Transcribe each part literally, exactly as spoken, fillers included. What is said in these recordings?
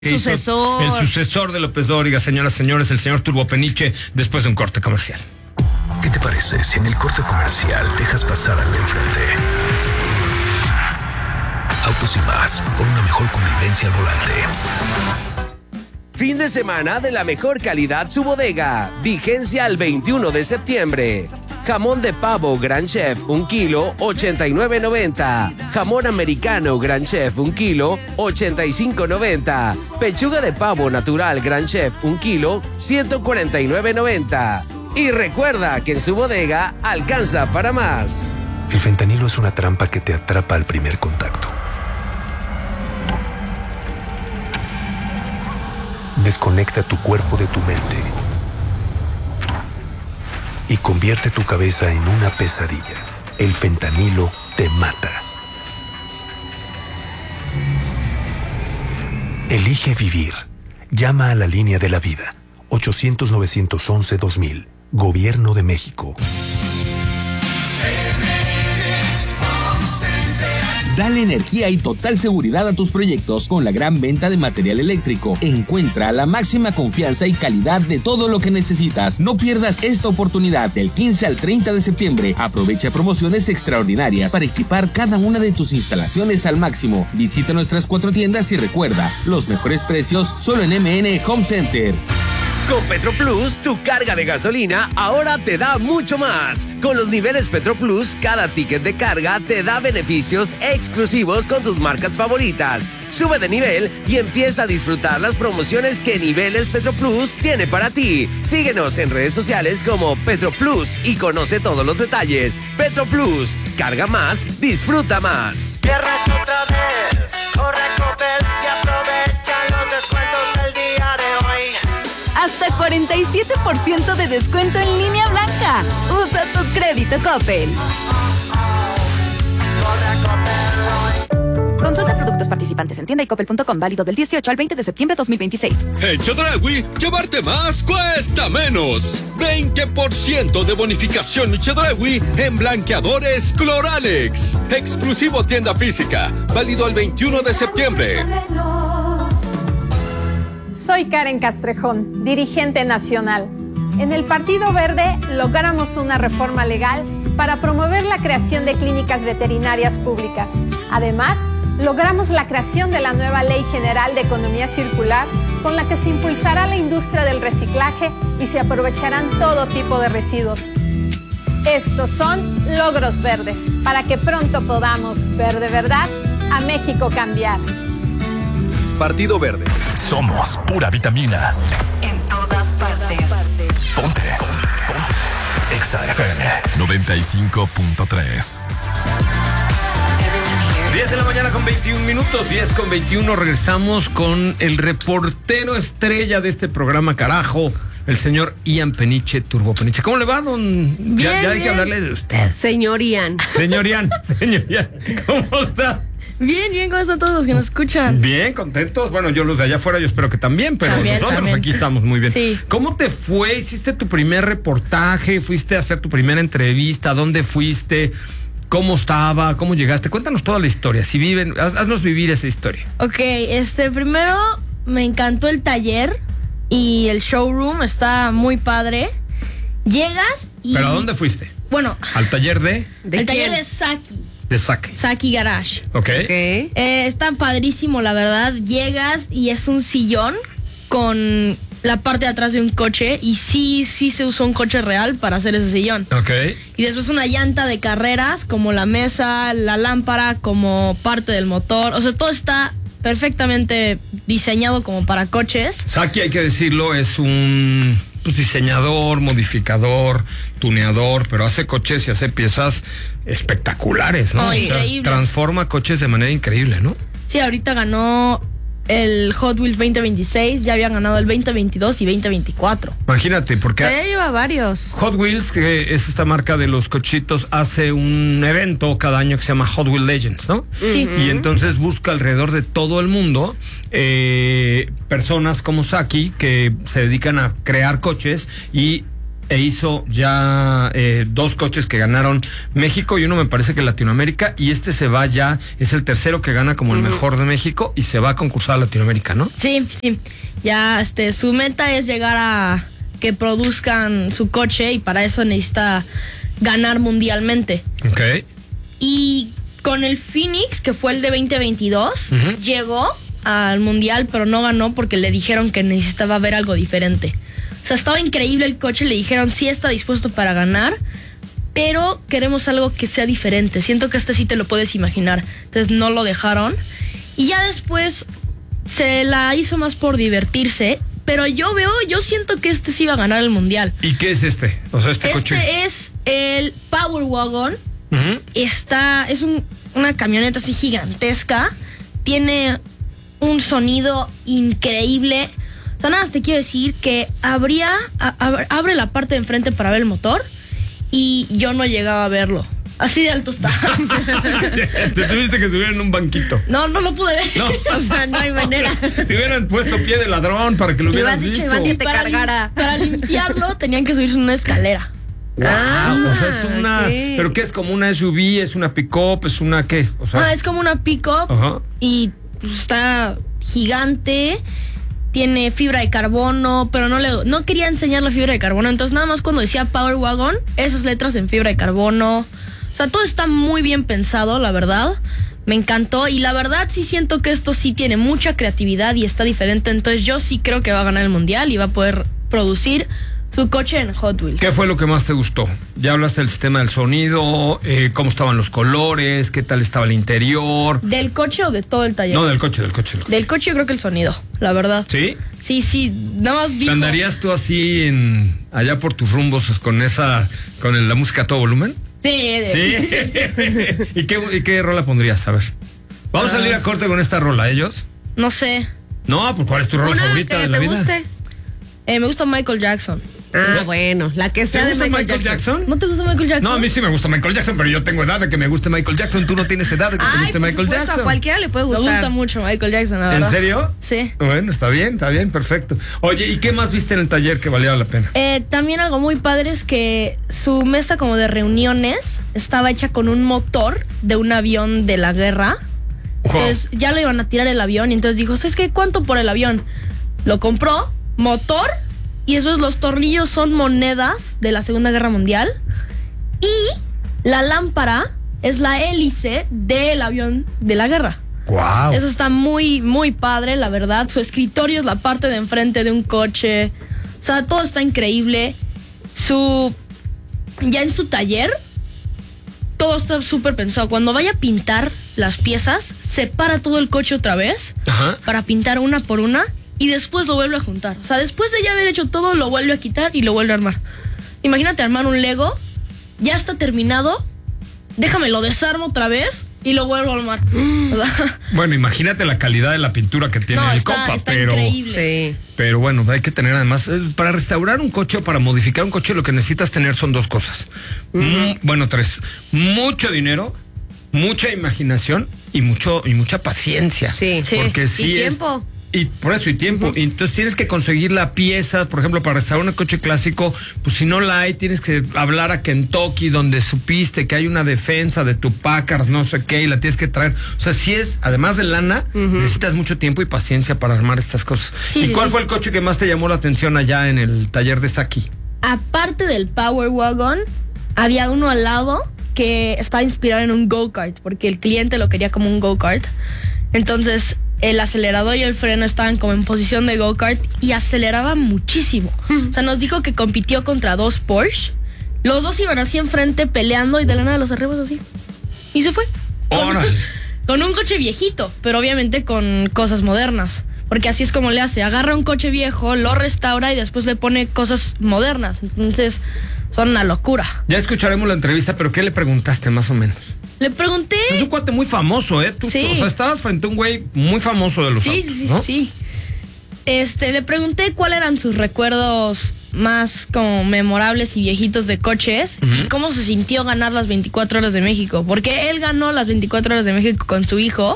Sucesor. El sucesor de López Dóriga, señoras y señores, el señor Turbopeniche, después de un corte comercial. ¿Qué te parece si en el corte comercial dejas pasar al de enfrente? Autos y Más, por una mejor convivencia al volante. Fin de semana de la mejor calidad Su Bodega. Vigencia al veintiuno de septiembre. Jamón de pavo Gran Chef, un kilo, ochenta y nueve noventa. Jamón americano Gran Chef, un kilo, ochenta y cinco noventa. Pechuga de pavo natural Gran Chef, un kilo, ciento cuarenta y nueve noventa. Y recuerda que en Su Bodega alcanza para más. El fentanilo es una trampa que te atrapa al primer contacto. Desconecta tu cuerpo de tu mente y convierte tu cabeza en una pesadilla. El fentanilo te mata. Elige vivir. Llama a la línea de la vida. ochocientos, novecientos once, dos mil. Gobierno de México. Dale energía y total seguridad a tus proyectos con la gran venta de material eléctrico. Encuentra la máxima confianza y calidad de todo lo que necesitas. No pierdas esta oportunidad del quince al treinta de septiembre. Aprovecha promociones extraordinarias para equipar cada una de tus instalaciones al máximo. Visita nuestras cuatro tiendas y recuerda, los mejores precios solo en M N Home Center. Con Petroplus, tu carga de gasolina ahora te da mucho más. Con los niveles Petroplus, cada ticket de carga te da beneficios exclusivos con tus marcas favoritas. Sube de nivel y empieza a disfrutar las promociones que Niveles Petroplus tiene para ti. Síguenos en redes sociales como Petroplus y conoce todos los detalles. Petroplus, carga más, disfruta más. Viernes otra vez, corre a Coppel y aprovecha los descuentos del día de hoy. Hasta cuarenta y siete por ciento de descuento en línea blanca. Usa tu crédito Coppel. Consulta productos participantes en tienda y coppel punto com, válido del dieciocho al veinte de septiembre de dos mil veintiséis. En Chedraui, llevarte más cuesta menos. veinte por ciento de bonificación Chedraui en blanqueadores Cloralex. Exclusivo tienda física, válido el veintiuno de septiembre. Soy Karen Castrejón, dirigente nacional. En el Partido Verde logramos una reforma legal para promover la creación de clínicas veterinarias públicas. Además, logramos la creación de la nueva Ley General de Economía Circular, con la que se impulsará la industria del reciclaje y se aprovecharán todo tipo de residuos. Estos son logros verdes, para que pronto podamos ver de verdad a México cambiar. Partido Verde. Somos pura vitamina. En todas partes. Ponte. Ponte. Exa F M noventa y cinco punto tres. diez de la mañana con veintiún minutos, diez con veintiuno. Regresamos con el reportero estrella de este programa, carajo, el señor Ian Peniche, Turbopeniche. ¿Cómo le va, don? Bien, ya, ya hay bien. que hablarle de usted. Señor Ian. Señor Ian, señor Ian, ¿cómo estás? Bien, bien, ¿cómo están todos los que nos escuchan? Bien, contentos. Bueno, yo los de allá afuera, yo espero que también, pero También, nosotros también. aquí estamos muy bien. Sí. ¿Cómo te fue? ¿Hiciste tu primer reportaje? ¿Fuiste a hacer tu primera entrevista? ¿Dónde fuiste? ¿Cómo estaba? ¿Cómo llegaste? Cuéntanos toda la historia. Si viven, haz- haznos vivir esa historia. Ok, este, primero me encantó el taller y el showroom, está muy padre. Llegas y... ¿Pero a dónde fuiste? Bueno, ¿Al taller de? el taller de Saki, De Saki. Saki Garage. Ok. Eh, está padrísimo, la verdad. Llegas y es un sillón con la parte de atrás de un coche y sí, sí se usó un coche real para hacer ese sillón. Ok. Y después una llanta de carreras, como la mesa, la lámpara, como parte del motor. O sea, todo está perfectamente diseñado como para coches. Saki, hay que decirlo, es un pues, diseñador, modificador, tuneador, pero hace coches y hace piezas espectaculares, ¿no? Oh, o sea, increíbles. transforma coches de manera increíble, ¿no? Sí, ahorita ganó el Hot Wheels veinte veintiséis, ya habían ganado el veinte veintidós y veinte veinticuatro. Imagínate, porque Ya lleva varios. Hot Wheels, que es esta marca de los cochitos, hace un evento cada año que se llama Hot Wheels Legends, ¿no? Sí. Y entonces busca alrededor de todo el mundo eh, personas como Saki que se dedican a crear coches y e hizo ya eh, dos coches que ganaron México y uno me parece que Latinoamérica, y este se va ya, es el tercero que gana como el mejor de México y se va a concursar a Latinoamérica, ¿no? Sí, sí. Ya, este, su meta es llegar a que produzcan su coche y para eso necesita ganar mundialmente. Ok. Y con el Phoenix, que fue el de veinte veintidós, uh-huh. llegó al mundial, pero no ganó porque le dijeron que necesitaba ver algo diferente. O sea, estaba increíble el coche, le dijeron sí está dispuesto para ganar, pero queremos algo que sea diferente. Siento que este sí te lo puedes imaginar. Entonces no lo dejaron. Y ya después se la hizo más por divertirse, pero yo veo, yo siento que este sí va a ganar el mundial. ¿Y qué es este? O sea, este, este coche. Este es el Power Wagon. Uh-huh. Está, es un, una camioneta así gigantesca. Tiene un sonido increíble. O sea, nada más te quiero decir que abría, a, a, abre la parte de enfrente para ver el motor y yo no llegaba a verlo. Así de alto está. Te tuviste que subir en un banquito. No, no lo pude ver. No. O sea, no hay manera. Te hubieran puesto pie de ladrón para que lo hubieras visto. Iván, que te para, cargara. Para limpiarlo tenían que subirse una escalera. Wow, ah, o sea, es una... okay. ¿Pero qué es? ¿Como una S U V? ¿Es una pick-up? ¿Es una qué? O sea, ah, es... es como una pick-up. Ajá. Y pues, está gigante. Tiene fibra de carbono, pero no le no quería enseñar la fibra de carbono. Entonces nada más cuando decía Power Wagon, esas letras en fibra de carbono. O sea, todo está muy bien pensado, la verdad. Me encantó y la verdad sí siento que esto sí tiene mucha creatividad y está diferente. Entonces yo sí creo que va a ganar el mundial y va a poder producir su coche en Hot Wheels. ¿Qué fue lo que más te gustó? Ya hablaste del sistema del sonido, eh, cómo estaban los colores, qué tal estaba el interior. ¿Del coche o de todo el taller? No, del coche, del coche. Del coche, del coche yo creo que el sonido, la verdad. ¿Sí? Sí, sí, nada más dijo... ¿Andarías tú así en allá por tus rumbos con esa, con el, la música a todo volumen? Sí. ¿Sí? ¿Y qué, y qué rola pondrías? A ver. Vamos uh, a salir a corte con esta rola, ¿ellos? No sé. No, pues ¿cuál es tu rola Una favorita que de la te vida? Guste. Eh, me gusta Michael Jackson. Ah, ¿No? bueno, la que sea ¿Te de gusta Michael, Michael Jackson? Jackson. ¿No te gusta Michael Jackson? No, a mí sí me gusta Michael Jackson, pero yo tengo edad de que me guste Michael Jackson. Tú no tienes edad de que te Ay, guste por Michael supuesto, Jackson. a cualquiera le puede gustar. Me gusta mucho Michael Jackson, la verdad. ¿En serio? Sí. Bueno, está bien, está bien, perfecto. Oye, ¿y qué más viste en el taller que valía la pena? Eh, también algo muy padre es que su mesa como de reuniones estaba hecha con un motor de un avión de la guerra. Wow. Entonces ya le iban a tirar el avión y entonces dijo, ¿sabes qué? ¿Cuánto por el avión? Lo compró, motor, y esos los tornillos son monedas de la Segunda Guerra Mundial y la lámpara es la hélice del avión de la guerra. Wow. Eso está muy, muy padre, la verdad. Su escritorio es la parte de enfrente de un coche. O sea, todo está increíble. Su... Ya en su taller, todo está súper pensado. Cuando vaya a pintar las piezas, separa todo el coche otra vez. Ajá. Para pintar una por una y después lo vuelve a juntar. O sea, después de ya haber hecho todo, lo vuelve a quitar y lo vuelve a armar. Imagínate armar un Lego, ya está terminado, déjame lo desarmo otra vez y lo vuelvo a armar. O sea, bueno, imagínate la calidad de la pintura que tiene no, el está, Copa, está pero increíble. Sí. Pero bueno, hay que tener además, para restaurar un coche o para modificar un coche, lo que necesitas tener son dos cosas. Uh-huh. Mm, bueno, tres. Mucho dinero, mucha imaginación y mucho y mucha paciencia. Sí, porque sí. sí Y es, tiempo. Y por eso, y tiempo. Uh-huh. Y entonces tienes que conseguir la pieza, por ejemplo, para restaurar un coche clásico, pues si no la hay, tienes que hablar a Kentucky, donde supiste que hay una defensa de tu Packard, no sé qué, y la tienes que traer. O sea, si es, además de lana, uh-huh. necesitas mucho tiempo y paciencia para armar estas cosas. Sí, ¿Y sí, cuál sí. fue el coche que más te llamó la atención allá en el taller de Saki? Aparte del Power Wagon, había uno al lado que estaba inspirado en un go-kart, porque el cliente lo quería como un go-kart. Entonces, el acelerador y el freno estaban como en posición de go-kart y aceleraba muchísimo. O sea, nos dijo que compitió contra dos Porsche. Los dos iban así enfrente peleando y de la nada los arribos así. Y se fue. ¡Órale! Con, con un coche viejito, pero obviamente con cosas modernas. Porque así es como le hace. Agarra un coche viejo, lo restaura y después le pone cosas modernas. Entonces, son una locura. Ya escucharemos la entrevista, pero ¿qué le preguntaste más o menos? Le pregunté... Es un cuate muy famoso, ¿eh? Tú, sí. O sea, estabas frente a un güey muy famoso de los sí, autos, sí, ¿no? sí, sí. Este, le pregunté cuáles eran sus recuerdos más como memorables y viejitos de coches, uh-huh. y cómo se sintió ganar las veinticuatro horas de México. Porque él ganó las veinticuatro horas de México con su hijo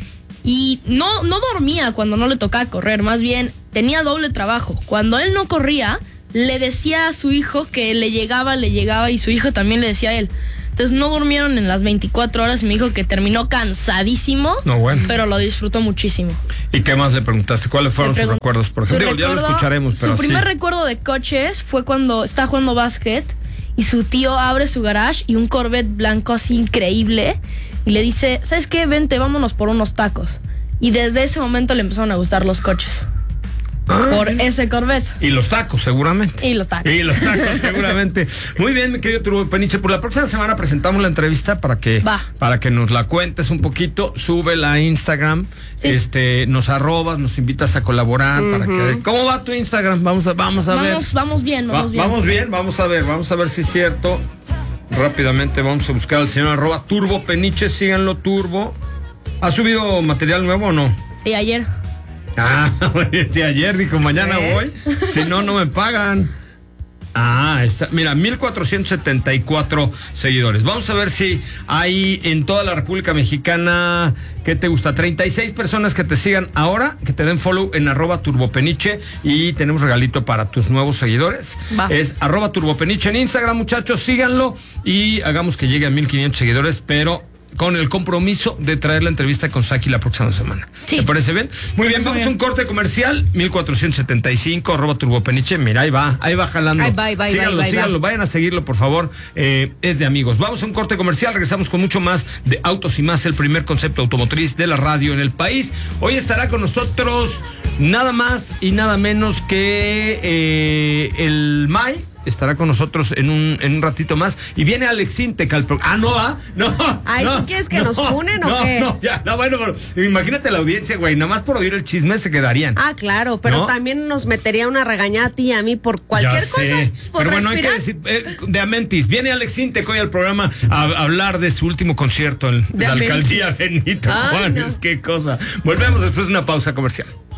y no, no dormía cuando no le tocaba correr. Más bien, tenía doble trabajo. Cuando él no corría, le decía a su hijo que le llegaba, le llegaba y su hijo también le decía a él. Entonces no durmieron en las veinticuatro horas y me dijo que terminó cansadísimo, no, bueno. pero lo disfrutó muchísimo. ¿Y qué más le preguntaste? ¿Cuáles fueron sus recuerdos? Por ejemplo, recuerdo, ya lo escucharemos, pero su sí. primer recuerdo de coches fue cuando está jugando básquet y su tío abre su garage y un Corvette blanco así increíble y le dice, ¿sabes qué? Vente, vámonos por unos tacos. Y desde ese momento le empezaron a gustar los coches. Ah, por ese Corvette. Y los tacos, seguramente. Y los tacos. Y los tacos, seguramente. Muy bien, mi querido Turbo Peniche. Por la próxima semana presentamos la entrevista para que, Va. para que nos la cuentes un poquito. Súbela a Instagram. Sí. Este, nos arrobas, nos invitas a colaborar. Uh-huh. Para que. ¿Cómo va tu Instagram? Vamos a, vamos a vamos, ver. Vamos bien, vamos va, bien. Vamos bien, vamos a ver, vamos a ver si es cierto. Rápidamente vamos a buscar al señor arroba Turbo Peniche. Síganlo, Turbo. ¿Ha subido material nuevo o no? Sí, ayer. Ah, si ayer dijo mañana ¿ves? Voy, si no, no me pagan. Ah, está, mira, mil cuatrocientos setenta y cuatro seguidores. Vamos a ver si hay en toda la República Mexicana, ¿qué te gusta? treinta y seis personas que te sigan ahora, que te den follow en arroba turbopeniche y tenemos regalito para tus nuevos seguidores. Va. Es arroba turbopeniche en Instagram, muchachos, síganlo y hagamos que llegue a mil quinientos seguidores, pero con el compromiso de traer la entrevista con Saki la próxima semana. Sí. ¿Te parece bien? Muy bien, vamos a un corte comercial. mil cuatrocientos setenta y cinco, arroba turbopeniche. Mira, ahí va, ahí va jalando. Ahí va, ahí va, síganlo, ahí va, síganlo, ahí va. Vayan a seguirlo, por favor. Eh, es de amigos. Vamos a un corte comercial, regresamos con mucho más de Autos y Más, el primer concepto automotriz de la radio en el país. Hoy estará con nosotros nada más y nada menos que eh, el May. Estará con nosotros en un en un ratito más. Y viene Alex Intec al programa. Ah, no, ah, no. Ay, no, ¿tú quieres que no, nos funen o no, qué? No, ya, no, bueno, pero imagínate la audiencia, güey. Nada más por oír el chisme se quedarían. Ah, claro, pero ¿no? También nos metería una regañada a ti y a mí por cualquier ya cosa. Sé. Por pero bueno, respirar. hay que decir, eh, de Amentis. Viene Alex Intec hoy al programa a, a hablar de su último concierto en de la Amentis. alcaldía Benito Ay, Juárez. no. Qué cosa. Volvemos después de una pausa comercial.